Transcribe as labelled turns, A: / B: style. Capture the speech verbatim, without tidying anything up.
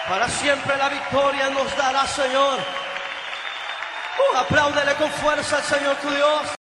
A: Para siempre la victoria nos dará, Señor. Uh, apláudele con fuerza al Señor tu Dios.